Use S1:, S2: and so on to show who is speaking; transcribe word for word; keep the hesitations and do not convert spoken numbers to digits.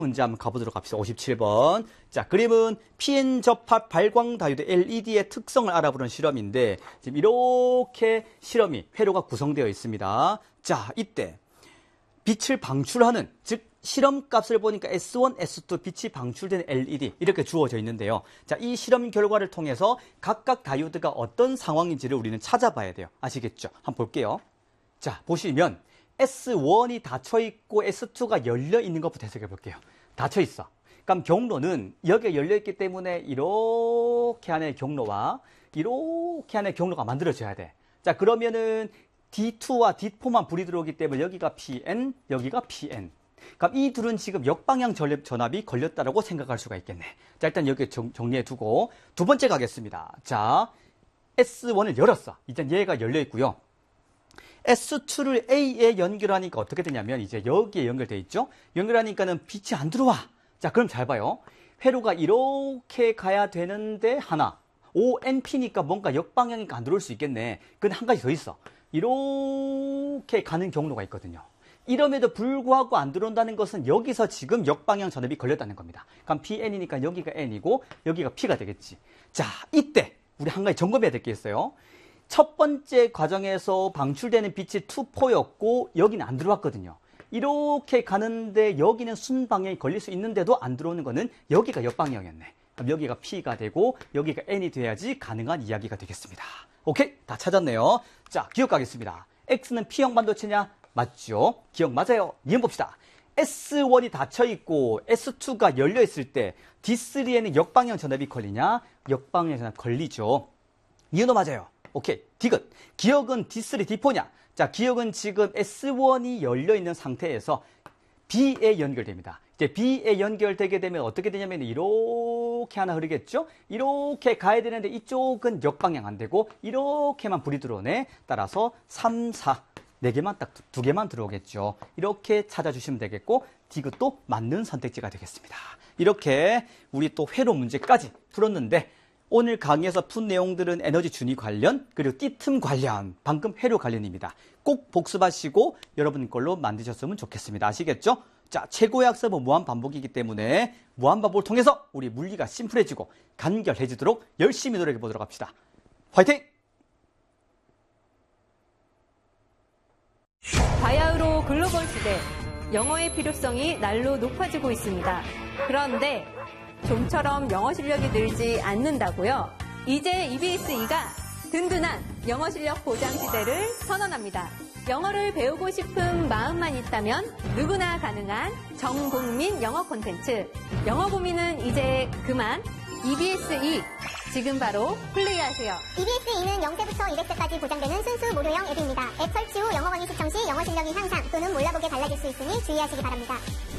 S1: 문제 한번 가보도록 합시다. 오십칠 번. 자, 그림은 피엔 접합 발광 다이오드 엘이디의 특성을 알아보는 실험인데 지금 이렇게 실험이 회로가 구성되어 있습니다. 자, 이때 빛을 방출하는, 즉 실험 값을 보니까 에스 원, 에스 투 빛이 방출되는 엘이디 이렇게 주어져 있는데요. 자, 이 실험 결과를 통해서 각각 다이오드가 어떤 상황인지를 우리는 찾아봐야 돼요. 아시겠죠? 한번 볼게요. 자, 보시면 에스 원이 닫혀 있고 에스 투가 열려 있는 것부터 해석해 볼게요. 닫혀 있어. 그럼 경로는 여기에 열려 있기 때문에 이렇게 안에 경로와 이렇게 안에 경로가 만들어져야 돼. 자, 그러면은 디 투와 디 포만 불이 들어오기 때문에 여기가 피엔, 여기가 피엔. 그럼 이 둘은 지금 역방향 전압이 걸렸다라고 생각할 수가 있겠네. 자, 일단 여기 정리해 두고 두 번째 가겠습니다. 자, 에스 원을 열었어. 이제 얘가 열려 있고요. 에스 투를 A에 연결하니까 어떻게 되냐면 이제 여기에 연결돼 있죠. 연결하니까는 빛이 안 들어와. 자, 그럼 잘 봐요. 회로가 이렇게 가야 되는데 하나. 오 엔 피니까 뭔가 역방향이니까 안 들어올 수 있겠네. 근데 한 가지 더 있어. 이렇게 가는 경로가 있거든요. 이럼에도 불구하고 안 들어온다는 것은 여기서 지금 역방향 전압이 걸렸다는 겁니다. 그럼 피엔이니까 여기가 N이고 여기가 P가 되겠지. 자, 이때 우리 한 가지 점검해야 될 게 있어요. 첫 번째 과정에서 방출되는 빛이 투 포였고 여기는 안 들어왔거든요. 이렇게 가는데 여기는 순방향이 걸릴 수 있는데도 안 들어오는 거는 여기가 역방향이었네. 그럼 여기가 P가 되고 여기가 N이 돼야지 가능한 이야기가 되겠습니다. 오케이? 다 찾았네요. 자, 기억 가겠습니다. X는 P형 반도체냐? 맞죠? 기억 맞아요. 이행 봅시다. 에스 원이 닫혀있고 에스 투가 열려있을 때 디 쓰리에는 역방향 전압이 걸리냐? 역방향 전압 걸리죠. 이해도 맞아요. 오케이. 디귿. 기억은 디 쓰리, 디 포냐? 자, 기억은 지금 에스 원이 열려있는 상태에서 B에 연결됩니다. 이제 B에 연결되게 되면 어떻게 되냐면 이렇게 하나 흐르겠죠? 이렇게 가야 되는데 이쪽은 역방향 안 되고 이렇게만 불이 들어오네. 따라서 삼, 사. 네 개만 딱 두 개만 들어오겠죠. 이렇게 찾아주시면 되겠고 디귿도 맞는 선택지가 되겠습니다. 이렇게 우리 또 회로 문제까지 풀었는데 오늘 강의에서 푼 내용들은 에너지 준위 관련 그리고 띠틈 관련 방금 회로 관련입니다. 꼭 복습하시고 여러분 걸로 만드셨으면 좋겠습니다. 아시겠죠? 자, 최고의 학습은 무한 반복이기 때문에 무한 반복을 통해서 우리 물리가 심플해지고 간결해지도록 열심히 노력해 보도록 합시다. 화이팅!
S2: 바야흐로 글로벌 시대, 영어의 필요성이 날로 높아지고 있습니다. 그런데 좀처럼 영어 실력이 늘지 않는다고요? 이제 이비에스이가 든든한 영어 실력 보장 시대를 선언합니다. 영어를 배우고 싶은 마음만 있다면 누구나 가능한 전국민 영어 콘텐츠. 영어 고민은 이제 그만. 이비에스이 지금 바로 플레이하세요.
S3: 이비에스이는 영 세부터 이백 세까지 보장되는 순수 무료형 앱입니다. 앱 설치 후 영어 강의 시청 시 영어 실력이 향상 또는 몰라보게 달라질 수 있으니 주의하시기 바랍니다.